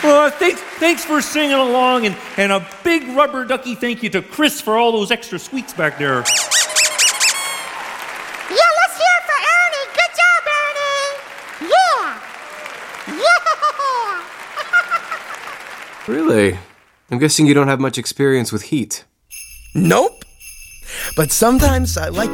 Thanks for singing along, and a big rubber ducky thank you to Chris for all those extra squeaks back there. Yeah, let's hear it for Ernie. Good job, Ernie. Yeah. Really? I'm guessing you don't have much experience with heat. Nope. But sometimes I like